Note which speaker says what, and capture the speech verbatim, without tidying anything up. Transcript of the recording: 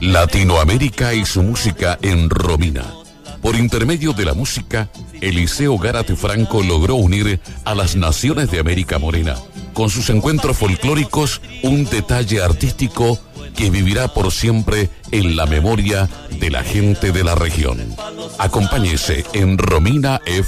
Speaker 1: Latinoamérica y su música en Romina. Por intermedio de la música, Eliseo Gárate Franco logró unir a las naciones de América Morena. Con sus encuentros folclóricos, un detalle artístico que vivirá por siempre en la memoria de la gente de la región. Acompáñese en Romina F